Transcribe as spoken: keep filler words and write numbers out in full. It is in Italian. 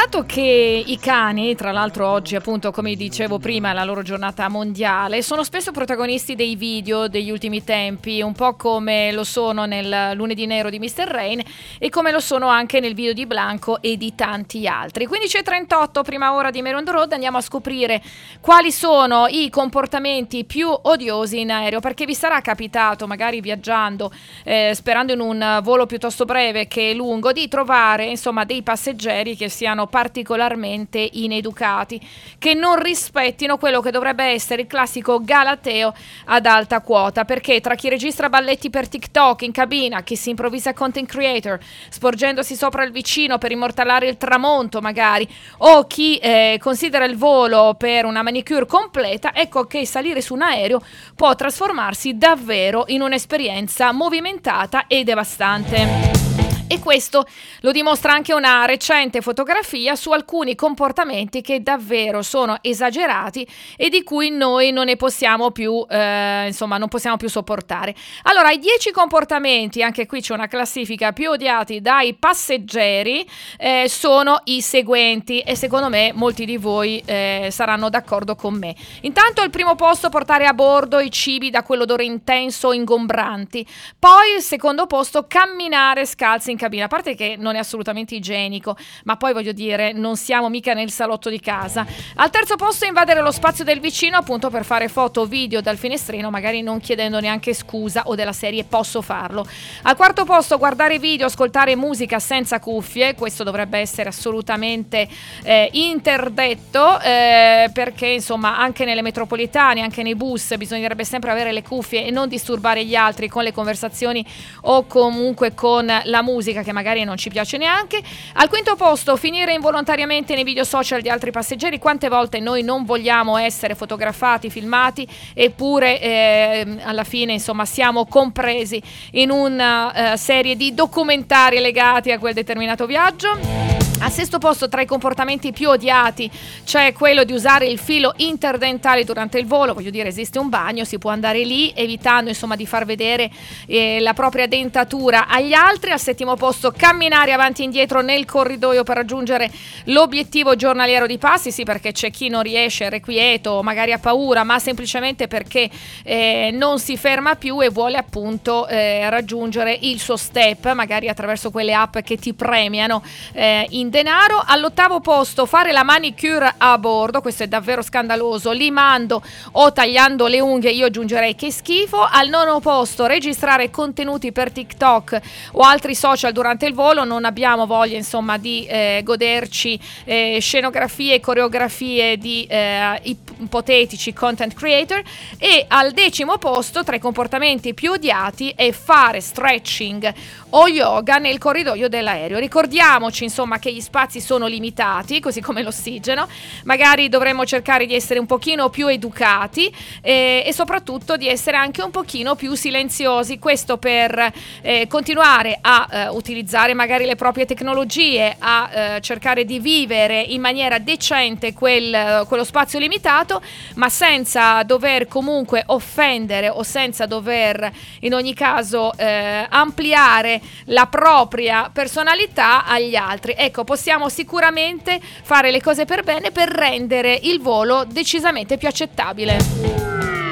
dato che i cani, tra l'altro oggi appunto come dicevo prima è la loro giornata mondiale, sono spesso protagonisti dei video degli ultimi tempi, un po' come lo sono nel Lunedì Nero di mister Rain e come lo sono anche nel video di Blanco e di tanti altri. quindici e trentotto, prima ora di Mero on the Road, andiamo a scoprire quali sono i comportamenti più odiosi in aereo, perché vi sarà capitato magari viaggiando, eh, sperando in un volo piuttosto breve che lungo, di trovare insomma dei passeggeri che siano particolarmente ineducati, che non rispettino quello che dovrebbe essere il classico galateo ad alta quota, perché tra chi registra balletti per TikTok in cabina, chi si improvvisa content creator sporgendosi sopra il vicino per immortalare il tramonto magari, o chi eh, considera il volo per una manicure completa, ecco che salire su un aereo può trasformarsi davvero in un'esperienza movimentata e devastante. E questo lo dimostra anche una recente fotografia su alcuni comportamenti che davvero sono esagerati e di cui noi non ne possiamo più, eh, insomma, non possiamo più sopportare. Allora, i dieci comportamenti, anche qui c'è una classifica, più odiati dai passeggeri, eh, sono i seguenti e secondo me molti di voi eh, saranno d'accordo con me. Intanto al primo posto portare a bordo i cibi da quell'odore intenso, ingombranti. Poi il secondo posto camminare scalzi in cabina, a parte che non è assolutamente igienico, ma poi voglio dire non siamo mica nel salotto di casa. Al terzo posto invadere lo spazio del vicino appunto per fare foto o video dal finestrino, magari non chiedendo neanche scusa o della serie posso farlo. Al quarto posto guardare video, ascoltare musica senza cuffie, questo dovrebbe essere assolutamente eh, interdetto, eh, perché insomma anche nelle metropolitane, anche nei bus bisognerebbe sempre avere le cuffie e non disturbare gli altri con le conversazioni o comunque con la musica che magari non ci piace neanche. Al quinto posto finire involontariamente nei video social di altri passeggeri. Quante volte noi non vogliamo essere fotografati, filmati, eppure eh, alla fine insomma siamo compresi in una uh, serie di documentari legati a quel determinato viaggio. Al sesto posto tra i comportamenti più odiati c'è quello di usare il filo interdentale durante il volo. Voglio dire, esiste un bagno, si può andare lì evitando insomma di far vedere eh, la propria dentatura agli altri. Al settimo posto camminare avanti e indietro nel corridoio per raggiungere l'obiettivo giornaliero di passi, sì, perché c'è chi non riesce, irrequieto, magari ha paura, ma semplicemente perché eh, non si ferma più e vuole appunto eh, raggiungere il suo step, magari attraverso quelle app che ti premiano eh, in denaro. All'ottavo posto fare la manicure a bordo, questo è davvero scandaloso, limando o tagliando le unghie, io aggiungerei che schifo. Al nono posto registrare contenuti per TikTok o altri social durante il volo, non abbiamo voglia insomma di eh, goderci eh, scenografie e coreografie di eh, ipotetici content creator. E al decimo posto tra i comportamenti più odiati è fare stretching o yoga nel corridoio dell'aereo. Ricordiamoci insomma che gli spazi sono limitati, così come l'ossigeno, magari dovremmo cercare di essere un pochino più educati eh, e soprattutto di essere anche un pochino più silenziosi, questo per eh, continuare a eh, utilizzare magari le proprie tecnologie, a eh, cercare di vivere in maniera decente quel, quello spazio limitato, ma senza dover comunque offendere o senza dover in ogni caso eh, ampliare la propria personalità agli altri. Ecco, possiamo sicuramente fare le cose per bene per rendere il volo decisamente più accettabile.